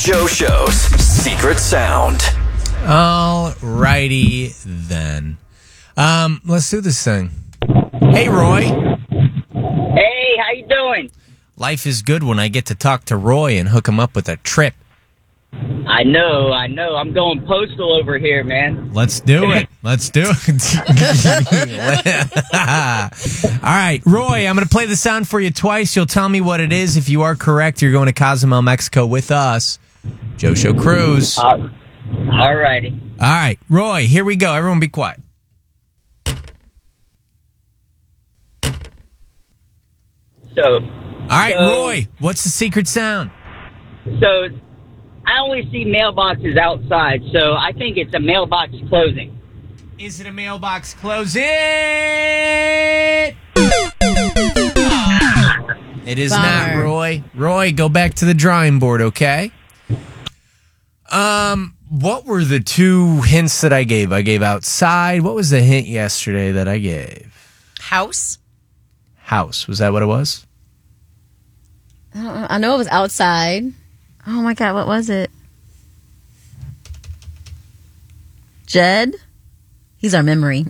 Joe Show's secret sound. All righty then. Let's do this thing. Hey, Roy. Hey, how you doing? Life is good when I get to talk to Roy and hook him up with a trip. I know. I'm going postal over here, man. Let's do it. All right, Roy, I'm going to play the sound for you twice. You'll tell me what it is. If you are correct, you're going to Cozumel, Mexico with us. Joe Show Cruise. All righty. All right, Roy, here we go. Everyone be quiet. All right, Roy, what's the secret sound? So, I only see mailboxes outside, so I think it's a mailbox closing. Is it a mailbox closing? It is not, Roy. Roy, go back to the drawing board, okay? What were the two hints that I gave? I gave outside. What was the hint yesterday that I gave? House. Was that what it was? I know it was outside. Oh my God, what was it? Jed? He's our memory.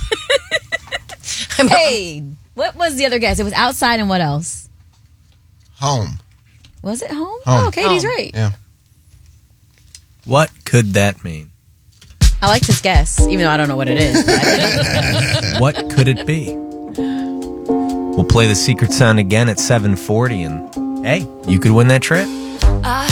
Hey, what was the other guess? It was outside and what else? Home. Was it home? Oh, Katie's right. Yeah. What could that mean? I like this guess, even though I don't know what it is. But I did. What could it be? We'll play the secret sound again at 7:40, and hey, you could win that trip.